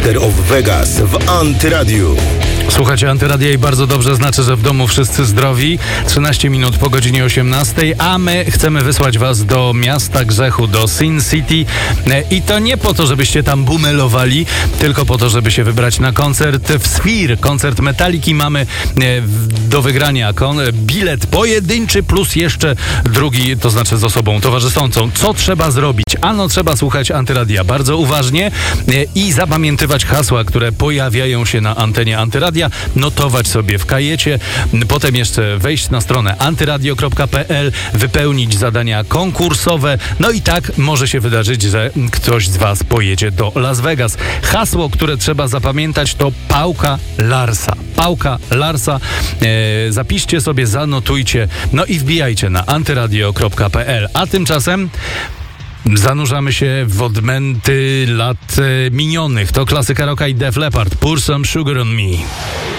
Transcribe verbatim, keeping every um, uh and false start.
Master of Vegas w Antyradiu. Słuchajcie Antyradia i bardzo dobrze znaczy, że w domu wszyscy zdrowi. trzynaście minut po godzinie osiemnastej, a my chcemy wysłać was do miasta grzechu, do Sin City. I to nie po to, żebyście tam bumelowali, tylko po to, żeby się wybrać na koncert w Sphere. Koncert Metaliki mamy do wygrania. Bilet pojedynczy plus jeszcze drugi, to znaczy z osobą towarzyszącą. Co trzeba zrobić? Ano trzeba słuchać Antyradia bardzo uważnie i zapamiętywać hasła, które pojawiają się na antenie Antyradia, notować sobie w kajecie, potem jeszcze wejść na stronę antyradio kropka p l, wypełnić zadania konkursowe, no i tak może się wydarzyć, że ktoś z was pojedzie do Las Vegas. Hasło, które trzeba zapamiętać, to Pałka Larsa. Pałka Larsa. E, zapiszcie sobie, zanotujcie, no i wbijajcie na antyradio kropka p l. A tymczasem zanurzamy się w odmęty lat e, minionych. To klasyka rocka i Def Leppard. Pour Some Sugar on Me.